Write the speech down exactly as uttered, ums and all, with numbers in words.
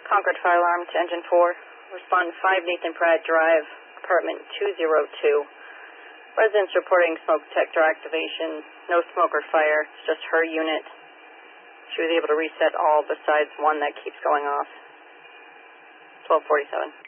Concord Fire Alarm to Engine four. Respond five Nathan Pratt Drive, apartment two oh two. Residents reporting smoke detector activation. No smoke or fire. It's just her unit. She was able to reset all besides one that keeps going off. twelve forty-seven.